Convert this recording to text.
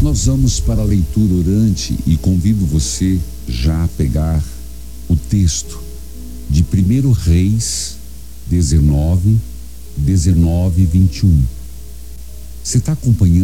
Nós vamos para a leitura orante e convido você já a pegar o texto de 1 Reis 19, 19 e 21. Você está acompanhando